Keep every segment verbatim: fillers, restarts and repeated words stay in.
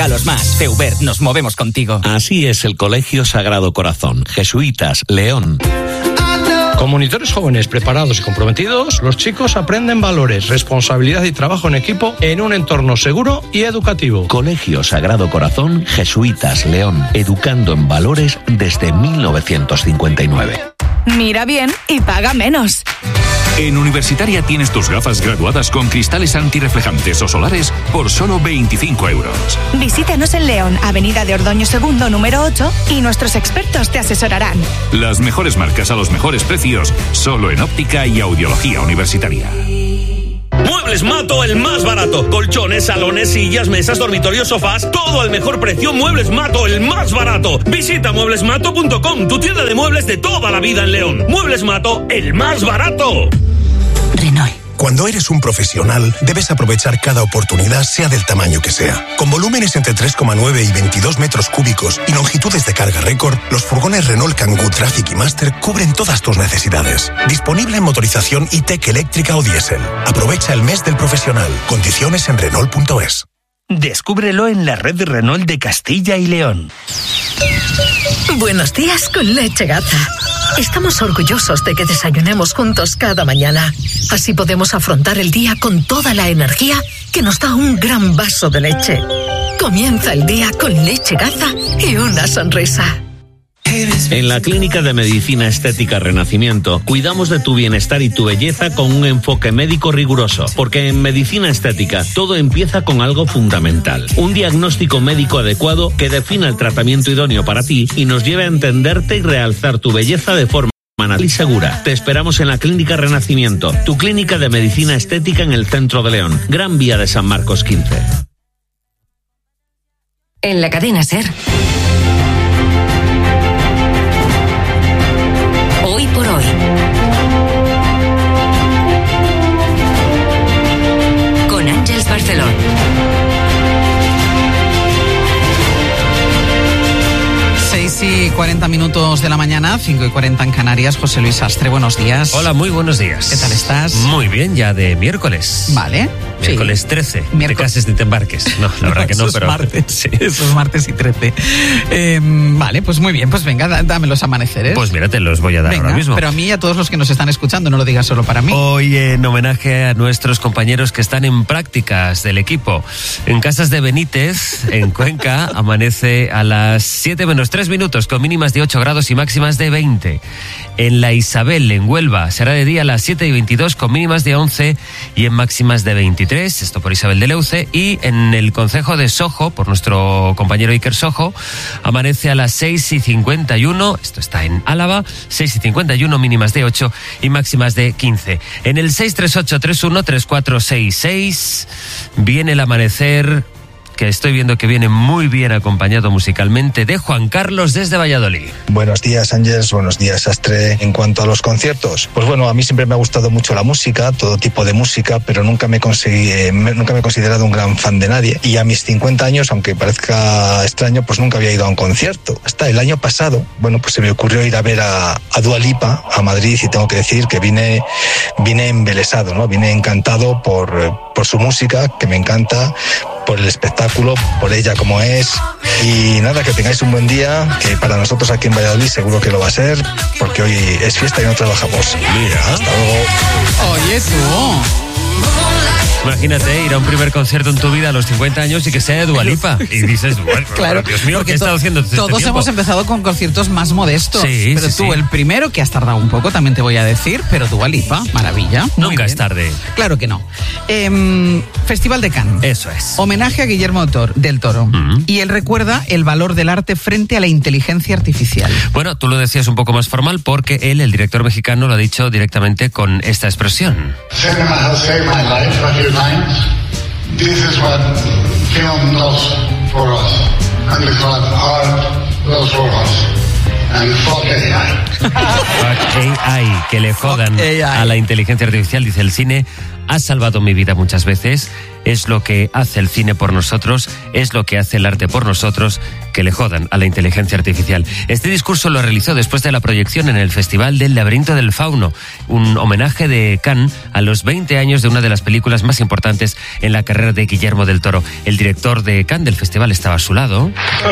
regalos más. Feuber, nos movemos contigo. Así es el Colegio Sagrado Corazón, Jesuitas, León. Con monitores jóvenes, preparados y comprometidos, los chicos aprenden valores, responsabilidad y trabajo en equipo en un entorno seguro y educativo. Colegio Sagrado Corazón, Jesuitas, León, educando en valores desde mil novecientos cincuenta y nueve. Mira bien y paga menos. En Universitaria tienes tus gafas graduadas con cristales antirreflejantes o solares por solo veinticinco euros. Visítanos en León, Avenida de Ordoño segundo, número ocho, y nuestros expertos te asesorarán. Las mejores marcas a los mejores precios, solo en óptica y audiología universitaria. Muebles Mato, el más barato. Colchones, salones, sillas, mesas, dormitorios, sofás, todo al mejor precio. Muebles Mato, el más barato. Visita muebles mato punto com, tu tienda de muebles de toda la vida en León. Muebles Mato, el más barato. Renault. Cuando eres un profesional, debes aprovechar cada oportunidad, sea del tamaño que sea. Con volúmenes entre tres coma nueve y veintidós metros cúbicos y longitudes de carga récord, los furgones Renault Kangoo Traffic y Master cubren todas tus necesidades. Disponible en motorización e-tech eléctrica o diésel. Aprovecha el mes del profesional. Condiciones en Renault punto es. Descúbrelo en la red Renault de Castilla y León. Buenos días con Leche Gaza. Estamos orgullosos de que desayunemos juntos cada mañana. Así podemos afrontar el día con toda la energía que nos da un gran vaso de leche. Comienza el día con Leche Gaza y una sonrisa. En la Clínica de Medicina Estética Renacimiento cuidamos de tu bienestar y tu belleza con un enfoque médico riguroso, porque en medicina estética todo empieza con algo fundamental, un diagnóstico médico adecuado que defina el tratamiento idóneo para ti y nos lleve a entenderte y realzar tu belleza de forma natural y segura. Te esperamos en la Clínica Renacimiento, tu clínica de medicina estética en el centro de León, Gran Vía de San Marcos quince. En la cadena SER. Hoy por hoy. Con Ángeles Barceló. seis y cuarenta minutos de la mañana, cinco y cuarenta en Canarias. José Luis Astre, buenos días. Hola, muy buenos días. ¿Qué tal estás? Muy bien, ya de miércoles. Vale. Miércoles sí. trece. Miércoles. Te cases ni te embarques. No, la verdad no, que no, pero... Martes, sí. Esos martes y trece. Eh, vale, pues muy bien, pues venga, dame los amaneceres. Pues mira, te los voy a dar venga, ahora mismo. Pero a mí y a todos los que nos están escuchando, no lo digas solo para mí. Hoy en homenaje a nuestros compañeros que están en prácticas del equipo. En Casas de Benítez, en Cuenca, amanece a las siete menos tres minutos, con mínimas de ocho grados y máximas de veinte. En la Isabel, en Huelva, será de día a las siete y veintidós, con mínimas de once y en máximas de veintitrés, esto por Isabel de Leuce. Y en el concejo de Sojo, por nuestro compañero Iker Sojo, amanece a las seis y cincuenta y uno, esto está en Álava, seis y cincuenta y uno, mínimas de ocho y máximas de quince. En el seis tres ocho tres uno tres cuatro seis seis viene el amanecer, que estoy viendo que viene muy bien acompañado musicalmente, de Juan Carlos desde Valladolid. Buenos días, Ángeles, buenos días, Astre. En cuanto a los conciertos, pues bueno, a mí siempre me ha gustado mucho la música, todo tipo de música, pero nunca me, conseguí, eh, nunca me he considerado un gran fan de nadie. Y a mis cincuenta años, aunque parezca extraño, pues nunca había ido a un concierto. Hasta el año pasado, bueno, pues se me ocurrió ir a ver a, a Dua Lipa a Madrid, y tengo que decir que vine, vine embelesado, ¿no? Vine encantado por, por su música, que me encanta, por el espectáculo, por ella como es. Y nada, que tengáis un buen día, que para nosotros aquí en Valladolid seguro que lo va a ser, porque hoy es fiesta y no trabajamos. Mira. Hasta luego. Oye, tú. Imagínate ir a un primer concierto en tu vida a los cincuenta años y que sea de Dua Lipa. Y dices, bueno, claro, Dios mío, ¿qué he estado haciendo este Todos tiempo? hemos empezado con conciertos más modestos. Sí, pero sí, tú, sí. el primero, que has tardado un poco, también te voy a decir, pero Dua Lipa, maravilla. Nunca es tarde. Claro que no. Eh, Festival de Cannes. Eso es. Homenaje a Guillermo Tor- del Toro. Mm. Y él recuerda el valor del arte frente a la inteligencia artificial. Bueno, tú lo decías un poco más formal porque él, el director mexicano, lo ha dicho directamente con esta expresión. Cinema has saved my life a few times. This is what film does for us. And this is what art does for us. And fuck A I. Fuck A I, que le jodan a la inteligencia artificial, dice el cine. ha salvado mi vida muchas veces, es lo que hace el cine por nosotros, es lo que hace el arte por nosotros, que le jodan a la inteligencia artificial. Este discurso lo realizó después de la proyección en el Festival del Laberinto del Fauno, un homenaje de Cannes a los veinte años de una de las películas más importantes en la carrera de Guillermo del Toro. El director de Cannes del festival estaba a su lado.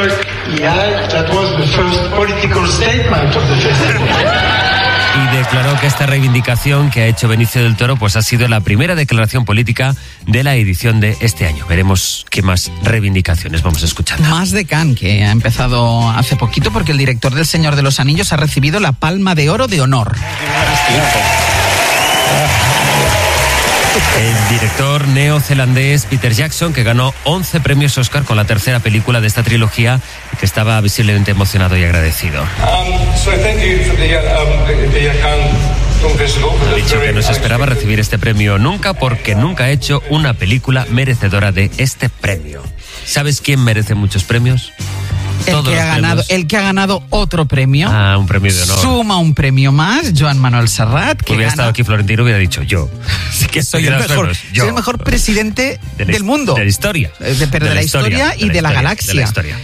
Y declaró que esta reivindicación que ha hecho Benicio del Toro pues ha sido la primera declaración política de la edición de este año. Veremos qué más reivindicaciones vamos a escuchar. Más de Cannes, que ha empezado hace poquito porque el director del Señor de los Anillos ha recibido la Palma de Oro de honor. El director neozelandés Peter Jackson, que ganó once premios Oscar con la tercera película de esta trilogía, que estaba visiblemente emocionado y agradecido. Ha dicho que no se esperaba recibir este premio nunca porque nunca ha hecho una película merecedora de este premio. ¿Sabes quién merece muchos premios? El que, ha ganado, el que ha ganado otro premio. Ah, un premio de honor. Suma un premio más, Joan Manuel Serrat. Que hubiera gana... estado aquí Florentino, hubiera dicho yo. Sí, que soy el mejor, yo. Soy el mejor presidente de la, del mundo. De la historia. De, pero de, de la historia, historia y de la, de la galaxia. De la historia.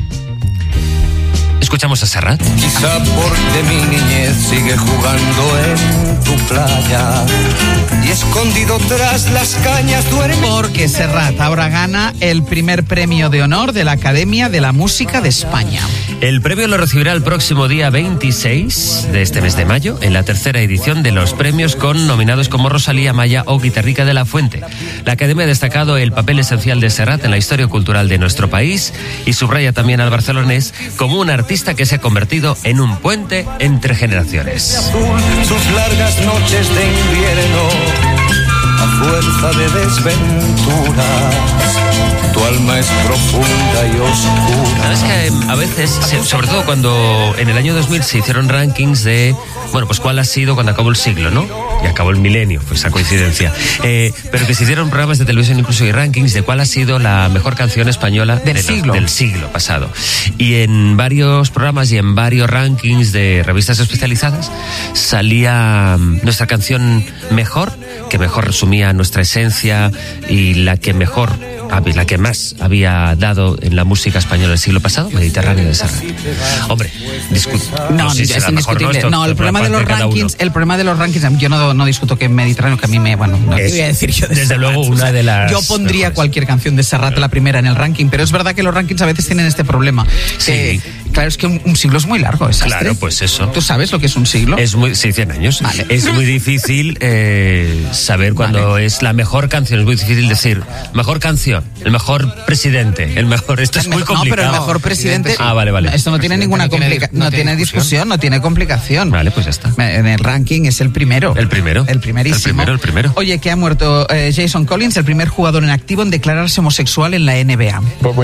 Escuchamos a Serrat. Quizá porque mi niñez sigue jugando en tu playa y escondido tras las cañas duerme. Porque Serrat ahora gana el primer premio de honor de la Academia de la Música de España. El premio lo recibirá el próximo día veintiséis de este mes de mayo, en la tercera edición de los premios con nominados como Rosalía, Maya o Guitarrica de la Fuente. La Academia ha destacado el papel esencial de Serrat en la historia cultural de nuestro país y subraya también al barcelonés como un artista que se ha convertido en un puente entre generaciones. Azul, sus largas noches de invierno, a fuerza de desventuras, tu alma es profunda y oscura. Sabes que a veces, sobre todo cuando en el año dos mil se hicieron rankings de, bueno, pues cuál ha sido cuando acabó el siglo, ¿no? Y acabó el milenio, pues esa coincidencia. Eh, pero que se hicieron programas de televisión incluso y rankings de cuál ha sido la mejor canción española del, de siglo. Los, del siglo pasado. Y en varios programas y en varios rankings de revistas especializadas salía nuestra canción mejor, que mejor resumía nuestra esencia y la que mejor, la que más había dado en la música española del siglo pasado, Mediterráneo de Serrat. Hombre, discuto. No, no, si es indiscutible. No, no, el problema de los rankings, el problema de los rankings, yo no, no discuto que Mediterráneo, que a mí me, bueno, no es, te voy a decir yo de desde Serrat, luego una o sea, de las yo pondría mejores. Cualquier canción de Serrat la primera en el ranking, pero es verdad que los rankings a veces tienen este problema. Sí. Que, claro, es que un, un siglo es muy largo, ¿es Claro, astre? Pues eso. ¿Tú sabes lo que es un siglo? Es muy, sí, cien años. Vale. Es muy difícil eh, saber cuándo vale. es la mejor canción. Es muy difícil decir mejor canción, el mejor presidente, el mejor. Esto es muy complicado. No, pero el mejor presidente. Ah, vale, vale. Esto no tiene ninguna complicación, no, no tiene discusión, no tiene complicación. Vale, pues ya está. En el ranking es el primero. El primero. El primerísimo. El primero, el primero. Oye, que ha muerto eh, Jason Collins, el primer jugador en activo en declararse homosexual en la N B A.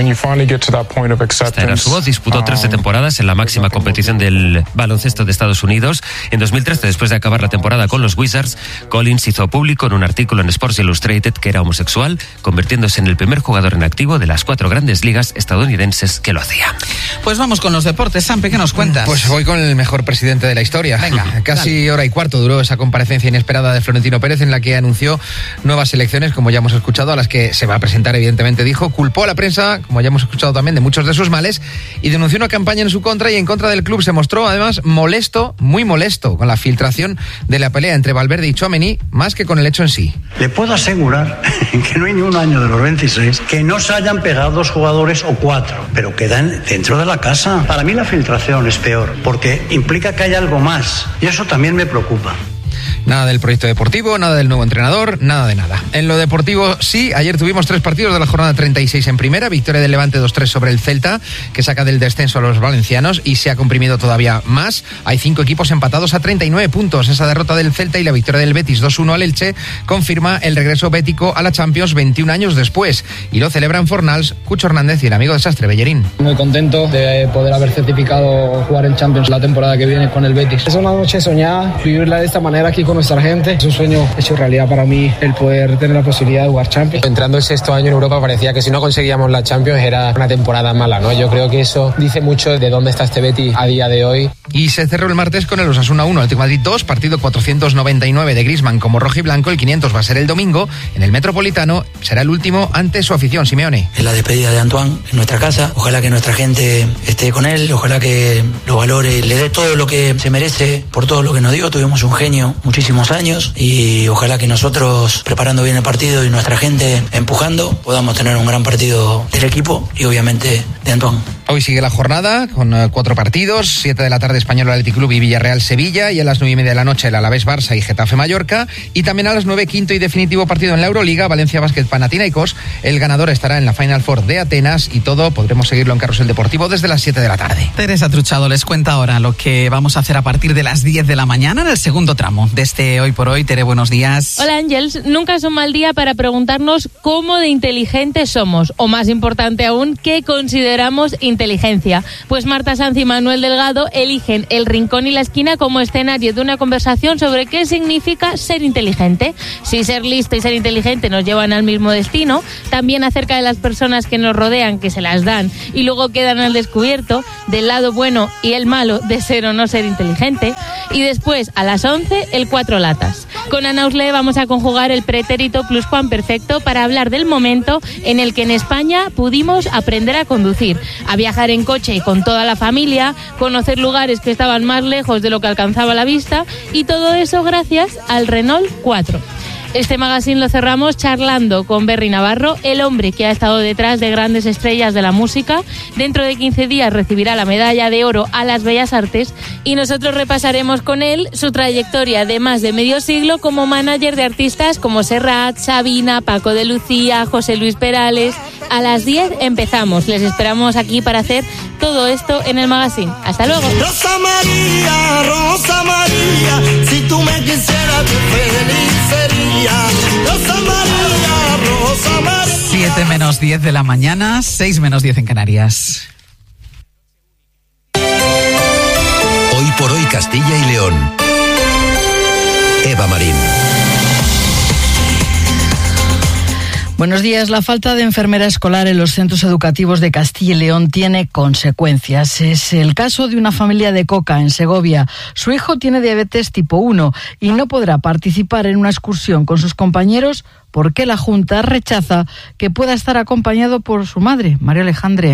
Esta era su voz. Disputó trece temporadas en la máxima competición del baloncesto de Estados Unidos. En dos mil trece, después de acabar la temporada con los Wizards, Collins hizo público en un artículo en Sports Illustrated que era homosexual, convirtiéndose en el primer jugador en activo de las cuatro grandes ligas estadounidenses que lo hacía. Pues vamos con los deportes. Sampe, ¿qué nos cuentas? Pues voy con el mejor presidente de la historia. Venga, casi dale. hora y cuarto duró esa comparecencia inesperada de Florentino Pérez en la que anunció nuevas elecciones, como ya hemos escuchado, a las que se va a presentar, evidentemente, dijo. Culpó a la prensa, como ya hemos escuchado también, de muchos de sus males y denunció una campaña en su contra y en contra del club. Se mostró, además, molesto, muy molesto, con la filtración de la pelea entre Valverde y Tchouaméni, más que con el hecho en sí. Le puedo asegurar que no hay ni un año de los veintiséis que no se hayan pegado dos jugadores o cuatro, pero quedan dentro de la casa. Para mí la filtración es peor, porque implica que hay algo más, y eso también me preocupa. Nada del proyecto deportivo, nada del nuevo entrenador, nada de nada. En lo deportivo sí, ayer tuvimos tres partidos de la jornada treinta y seis en primera, victoria del Levante dos tres sobre el Celta, que saca del descenso a los valencianos y se ha comprimido todavía más. Hay cinco equipos empatados a treinta y nueve puntos. Esa derrota del Celta y la victoria del Betis dos uno al Elche confirma el regreso bético a la Champions veintiún años después. Y lo celebran Fornals, Cucho Hernández y el amigo de Sastre, Bellerín. Muy contento de poder haber certificado jugar en Champions la temporada que viene con el Betis. Es una noche soñada, vivirla de esta manera aquí con con nuestra gente. Es un sueño hecho realidad para mí el poder tener la posibilidad de jugar Champions. Entrando el sexto año en Europa parecía que si no conseguíamos la Champions era una temporada mala, ¿no? Yo creo que eso dice mucho de dónde está este Betis a día de hoy. Y se cerró el martes con el Osasuna uno, Atlético de Madrid dos, partido cuatrocientos noventa y nueve de Griezmann como rojiblanco. El quinientos va a ser el domingo en el Metropolitano, será el último ante su afición. Simeone. Es la despedida de Antoine en nuestra casa, ojalá que nuestra gente esté con él, ojalá que lo valore, le dé todo lo que se merece por todo lo que nos dio. Tuvimos un genio muchísimos años y ojalá que nosotros, preparando bien el partido y nuestra gente empujando, podamos tener un gran partido del equipo y obviamente de Antoine. Hoy sigue la jornada con uh, cuatro partidos, siete de la tarde Español Athletic Club y Villarreal Sevilla, y a las nueve y media de la noche el Alavés Barça y Getafe Mallorca, y también a las nueve quinto y definitivo partido en la Euroliga, Valencia Basket Panathinaikos. El ganador estará en la Final Four de Atenas y todo podremos seguirlo en Carrusel Deportivo desde las siete de la tarde. Teresa Truchado les cuenta ahora lo que vamos a hacer a partir de las diez de la mañana en el segundo tramo de este Hoy por Hoy. Tere, buenos días. Hola Ángels, nunca es un mal día para preguntarnos cómo de inteligentes somos, o más importante aún, qué consideramos inteligencia. Pues Marta Sanz y Manuel Delgado eligen El Rincón y la Esquina como escenario de una conversación sobre qué significa ser inteligente. Si ser listo y ser inteligente nos llevan al mismo destino, también acerca de las personas que nos rodean, que se las dan y luego quedan al descubierto, del lado bueno y el malo de ser o no ser inteligente. Y después, a las once, el Cuatro Latas. Con Ana Usle vamos a conjugar el pretérito pluscuamperfecto para hablar del momento en el que en España pudimos aprender a conducir, a viajar en coche y con toda la familia, conocer lugares que estaban más lejos de lo que alcanzaba la vista, y todo eso gracias al Renault cuatro. Este magazine lo cerramos charlando con Berry Navarro, el hombre que ha estado detrás de grandes estrellas de la música. Dentro de quince días recibirá la medalla de oro a las Bellas Artes y nosotros repasaremos con él su trayectoria de más de medio siglo como manager de artistas como Serrat, Sabina, Paco de Lucía, José Luis Perales. A las diez empezamos. Les esperamos aquí para hacer todo esto en el magazine. Hasta luego. Rosa María, Rosa María, si tú me quisieras, feliz sería. Rosa María, Rosa María. siete menos diez de la mañana, seis menos diez en Canarias. Hoy por hoy Castilla y León. Eva Marín. Buenos días. La falta de enfermera escolar en los centros educativos de Castilla y León tiene consecuencias. Es el caso de una familia de Coca, en Segovia. Su hijo tiene diabetes tipo uno y no podrá participar en una excursión con sus compañeros porque la Junta rechaza que pueda estar acompañado por su madre, María Alejandre.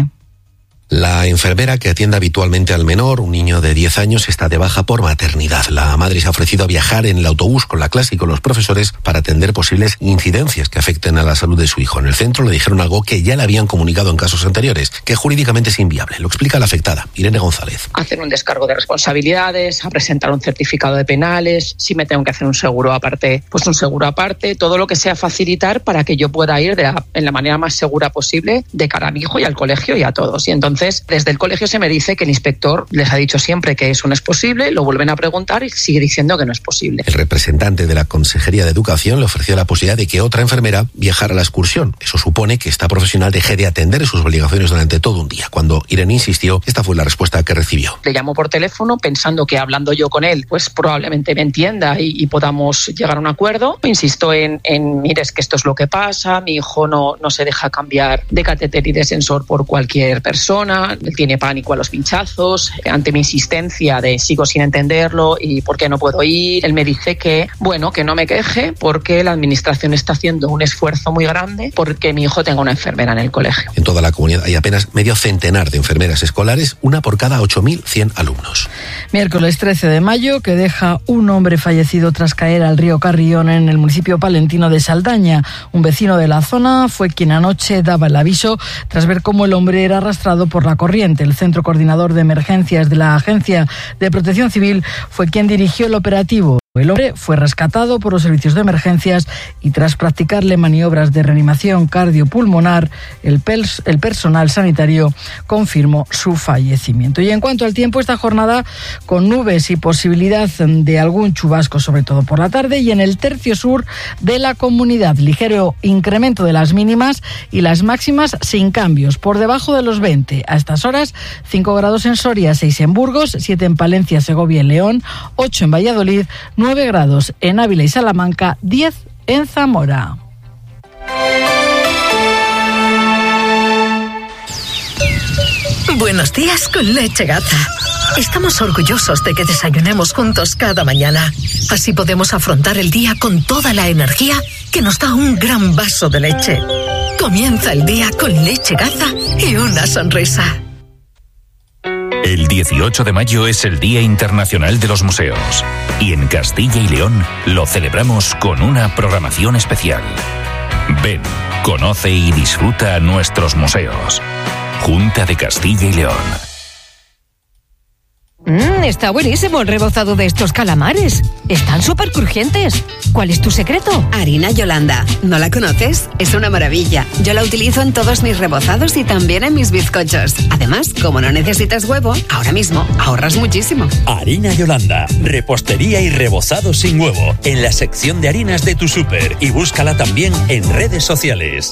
La enfermera que atiende habitualmente al menor, un niño de diez años, está de baja por maternidad. La madre se ha ofrecido a viajar en el autobús con la clase y con los profesores para atender posibles incidencias que afecten a la salud de su hijo. En el centro le dijeron algo que ya le habían comunicado en casos anteriores, que jurídicamente es inviable. Lo explica la afectada, Irene González. Hacer un descargo de responsabilidades, a presentar un certificado de penales, si me tengo que hacer un seguro aparte, pues un seguro aparte, todo lo que sea facilitar para que yo pueda ir de la, en la manera más segura posible de cara a mi hijo y al colegio y a todos. Y entonces Entonces, desde el colegio se me dice que el inspector les ha dicho siempre que eso no es posible, lo vuelven a preguntar y sigue diciendo que no es posible. El representante de la Consejería de Educación le ofreció la posibilidad de que otra enfermera viajara a la excursión. Eso supone que esta profesional deje de atender sus obligaciones durante todo un día. Cuando Irene insistió, esta fue la respuesta que recibió. Le llamo por teléfono pensando que hablando yo con él, pues probablemente me entienda y, y podamos llegar a un acuerdo. Insisto en, en, mire, es que esto es lo que pasa, mi hijo no, no se deja cambiar de catéter y de sensor por cualquier persona. Él tiene pánico a los pinchazos. Ante mi insistencia de sigo sin entenderlo y por qué no puedo ir, él me dice que, bueno, que no me queje porque la administración está haciendo un esfuerzo muy grande porque mi hijo tenga una enfermera en el colegio. En toda la comunidad hay apenas medio centenar de enfermeras escolares, una por cada ocho mil cien alumnos. Miércoles trece de mayo, que deja un hombre fallecido tras caer al río Carrión en el municipio palentino de Saldaña. Un vecino de la zona fue quien anoche daba el aviso tras ver cómo el hombre era arrastrado por la corriente. El Centro Coordinador de Emergencias de la Agencia de Protección Civil fue quien dirigió el operativo. El hombre fue rescatado por los servicios de emergencias y tras practicarle maniobras de reanimación cardiopulmonar, el, pers- el personal sanitario confirmó su fallecimiento. Y en cuanto al tiempo, esta jornada con nubes y posibilidad de algún chubasco, sobre todo por la tarde, y en el tercio sur de la comunidad, ligero incremento de las mínimas y las máximas sin cambios, por debajo de los veinte. A estas horas, cinco grados en Soria, seis en Burgos, siete en Palencia, Segovia y León, ocho en Valladolid, nueve nueve grados en Ávila y Salamanca, diez en Zamora. Buenos días con Leche Gaza. Estamos orgullosos de que desayunemos juntos cada mañana. Así podemos afrontar el día con toda la energía que nos da un gran vaso de leche. Comienza el día con Leche Gaza y una sonrisa. El dieciocho de mayo es el Día Internacional de los Museos. Y en Castilla y León lo celebramos con una programación especial. Ven, conoce y disfruta nuestros museos. Junta de Castilla y León. Mmm, está buenísimo el rebozado de estos calamares. Están súper crujientes. ¿Cuál es tu secreto? Harina Yolanda. ¿No la conoces? Es una maravilla. Yo la utilizo en todos mis rebozados y también en mis bizcochos. Además, como no necesitas huevo, ahora mismo ahorras muchísimo. Harina Yolanda. Repostería y rebozado sin huevo. En la sección de harinas de tu súper. Y búscala también en redes sociales.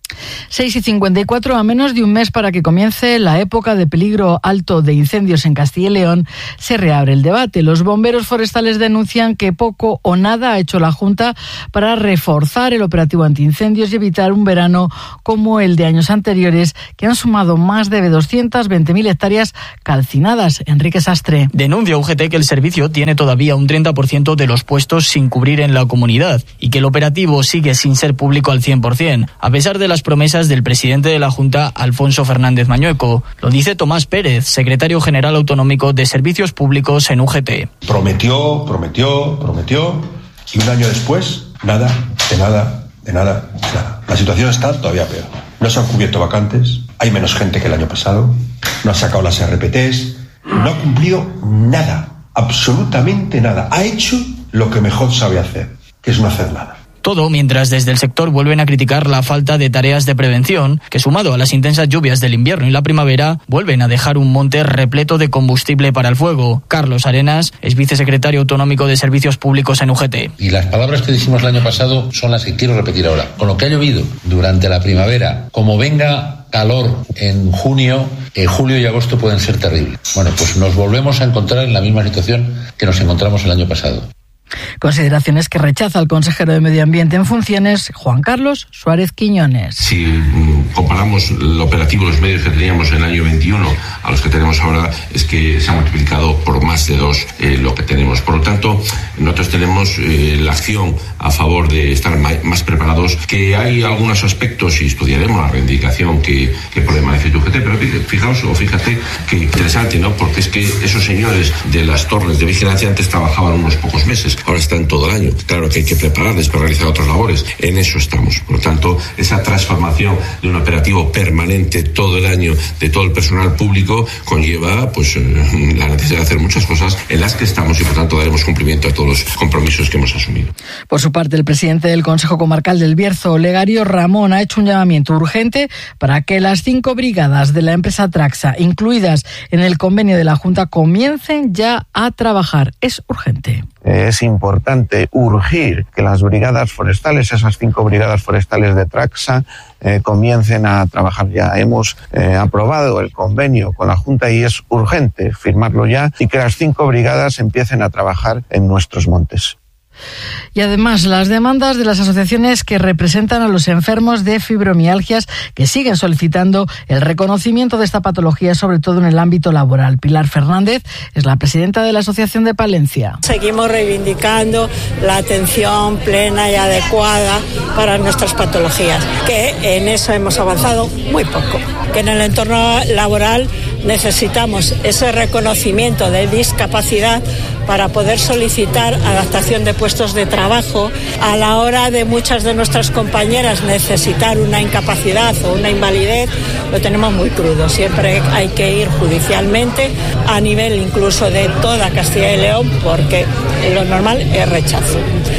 seis y cincuenta y cuatro, a menos de un mes para que comience la época de peligro alto de incendios en Castilla y León, se reabre el debate. Los bomberos forestales denuncian que poco o nada ha hecho la Junta para reforzar el operativo antiincendios y evitar un verano como el de años anteriores, que han sumado más de doscientas veinte mil hectáreas calcinadas. Enrique Sastre. Denuncia U G T que el servicio tiene todavía un treinta por ciento de los puestos sin cubrir en la comunidad y que el operativo sigue sin ser público al cien por ciento, a pesar de las promesas del presidente de la Junta, Alfonso Fernández Mañueco. Lo dice Tomás Pérez, secretario general autonómico de Servicios Públicos en U G T. Prometió, prometió, prometió, y un año después, nada, de nada, de nada, de nada. La situación está todavía peor. No se han cubierto vacantes, hay menos gente que el año pasado, no ha sacado las R P Ts, no ha cumplido nada, absolutamente nada. Ha hecho lo que mejor sabe hacer, que es no hacer nada. Todo mientras desde el sector vuelven a criticar la falta de tareas de prevención, que sumado a las intensas lluvias del invierno y la primavera, vuelven a dejar un monte repleto de combustible para el fuego. Carlos Arenas es vicesecretario autonómico de Servicios Públicos en U G T. Y las palabras que dijimos el año pasado son las que quiero repetir ahora. Con lo que ha llovido durante la primavera, como venga calor en junio, eh, julio y agosto pueden ser terribles. Bueno, pues nos volvemos a encontrar en la misma situación que nos encontramos el año pasado. Consideraciones que rechaza el consejero de Medio Ambiente en funciones, Juan Carlos Suárez Quiñones. Si comparamos el operativo, los medios que teníamos en el año veintiuno a los que tenemos ahora, es que se ha multiplicado por más de dos eh, lo que tenemos. Por lo tanto, nosotros tenemos eh, la acción a favor de estar más preparados, que hay algunos aspectos, y estudiaremos la reivindicación que, que pone de manifiesto U G T, pero fijaos o fíjate que interesante, ¿no? Porque es que esos señores de las torres de vigilancia antes trabajaban unos pocos meses, ahora están todo el año. Claro que hay que prepararles para realizar otras labores. En eso estamos. Por lo tanto, esa transformación de un operativo permanente todo el año de todo el personal público conlleva pues la necesidad de hacer muchas cosas en las que estamos y por tanto daremos cumplimiento a todos los compromisos que hemos asumido. Por su parte, el presidente del Consejo Comarcal del Bierzo, Olegario Ramón, ha hecho un llamamiento urgente para que las cinco brigadas de la empresa Traxa, incluidas en el convenio de la Junta, comiencen ya a trabajar. Es urgente. Es importante urgir que las brigadas forestales, esas cinco brigadas forestales de Traxa, eh, comiencen a trabajar ya. Hemos eh, aprobado el convenio con la Junta y es urgente firmarlo ya y que las cinco brigadas empiecen a trabajar en nuestros montes. Y además, las demandas de las asociaciones que representan a los enfermos de fibromialgias, que siguen solicitando el reconocimiento de esta patología, sobre todo en el ámbito laboral. Pilar Fernández es la presidenta de la Asociación de Palencia. Seguimos reivindicando la atención plena y adecuada para nuestras patologías, que en eso hemos avanzado muy poco. Que en el entorno laboral necesitamos ese reconocimiento de discapacidad para poder solicitar adaptación de puestos de trabajo. A la hora de muchas de nuestras compañeras necesitar una incapacidad o una invalidez, lo tenemos muy crudo. Siempre hay que ir judicialmente a nivel incluso de toda Castilla y León, porque lo normal es rechazo.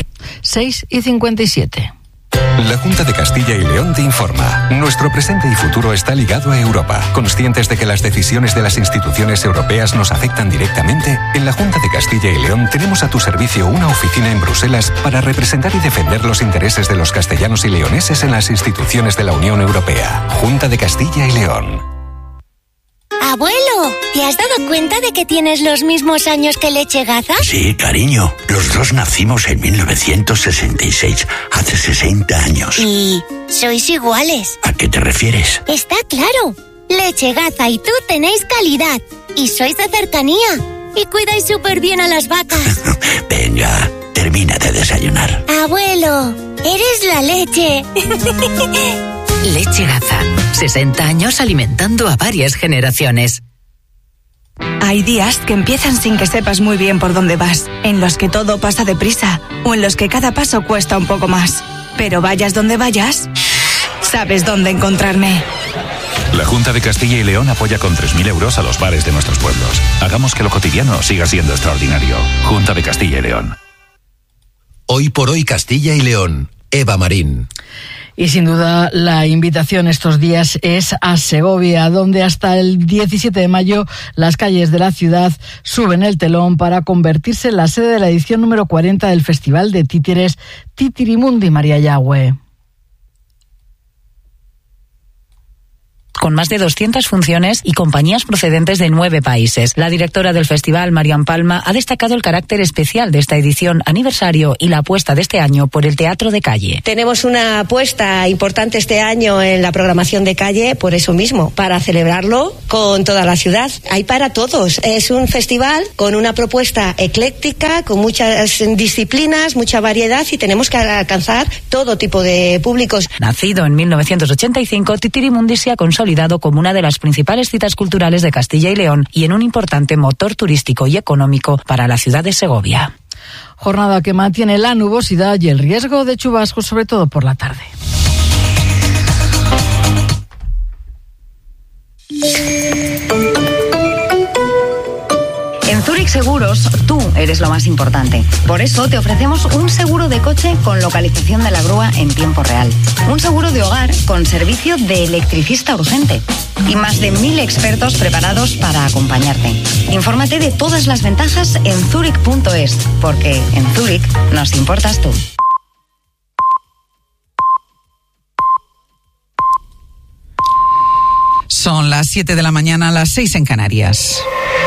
seis y cincuenta y siete. La Junta de Castilla y León te informa. Nuestro presente y futuro está ligado a Europa. Conscientes de que las decisiones de las instituciones europeas nos afectan directamente, en la Junta de Castilla y León tenemos a tu servicio una oficina en Bruselas para representar y defender los intereses de los castellanos y leoneses en las instituciones de la Unión Europea. Junta de Castilla y León. Abuelo, ¿te has dado cuenta de que tienes los mismos años que Lechegaza? Sí, cariño. Los dos nacimos en mil novecientos sesenta y seis, hace sesenta años. Y sois iguales. ¿A qué te refieres? Está claro. Lechegaza y tú tenéis calidad. Y sois de cercanía. Y cuidáis súper bien a las vacas. Venga, termina de desayunar. Abuelo, eres la leche. Lechegaza. sesenta años alimentando a varias generaciones. Hay días que empiezan sin que sepas muy bien por dónde vas, en los que todo pasa deprisa o en los que cada paso cuesta un poco más. Pero vayas donde vayas, sabes dónde encontrarme. La Junta de Castilla y León apoya con tres mil euros a los bares de nuestros pueblos. Hagamos que lo cotidiano siga siendo extraordinario. Junta de Castilla y León. Hoy por hoy Castilla y León. Eva Marín. Y sin duda la invitación estos días es a Segovia, donde hasta el diecisiete de mayo las calles de la ciudad suben el telón para convertirse en la sede de la edición número cuarenta del Festival de Títeres Titirimundi. María Yagüe. Con más de doscientas funciones y compañías procedentes de nueve países. La directora del festival, Marian Palma, ha destacado el carácter especial de esta edición aniversario y la apuesta de este año por el teatro de calle. Tenemos una apuesta importante este año en la programación de calle, por eso mismo, para celebrarlo con toda la ciudad. Hay para todos. Es un festival con una propuesta ecléctica, con muchas disciplinas, mucha variedad y tenemos que alcanzar todo tipo de públicos. Nacido en mil novecientos ochenta y cinco, Titirimundi se ha consolidado como una de las principales citas culturales de Castilla y León y en un importante motor turístico y económico para la ciudad de Segovia. Jornada que mantiene la nubosidad y el riesgo de chubascos, sobre todo por la tarde. En Zurich Seguros, tú eres lo más importante. Por eso te ofrecemos un seguro de coche con localización de la grúa en tiempo real. Un seguro de hogar con servicio de electricista urgente. Y más de mil expertos preparados para acompañarte. Infórmate de todas las ventajas en zurich punto es, porque en Zurich nos importas tú. Son las siete de la mañana, las seis en Canarias.